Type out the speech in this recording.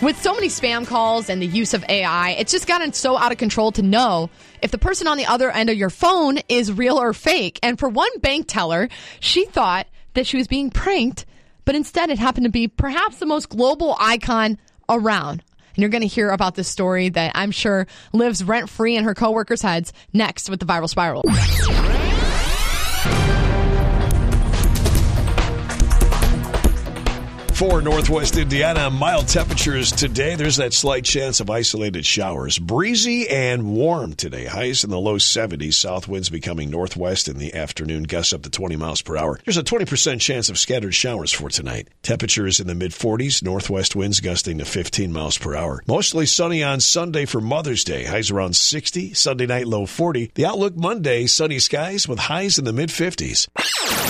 With so many spam calls and the use of AI, it's just gotten so out of control to know if the person on the other end of your phone is real or fake. And for one bank teller, she thought that she was being pranked, but instead it happened to be perhaps the most global icon around. And you're going to hear about this story that I'm sure lives rent-free in her coworkers' heads next with the Viral Spiral. For Northwest Indiana, mild temperatures today. There's that slight chance of isolated showers. Breezy and warm today. Highs in the low 70s. South winds becoming northwest in the afternoon. Gusts up to 20 miles per hour. There's a 20% chance of scattered showers for tonight. Temperatures in the mid-40s. Northwest winds gusting to 15 miles per hour. Mostly sunny on Sunday for Mother's Day. Highs around 60. Sunday night low 40. The outlook Monday, sunny skies with highs in the mid-50s.